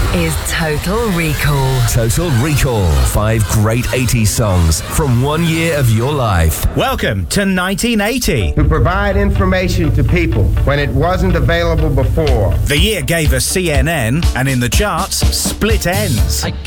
is Total Recall. Total Recall. 5 great 80s songs from 1 year of your life. Welcome to 1980. To provide information to people when it wasn't available before. The year gave us CNN, and in the charts, Split Enz.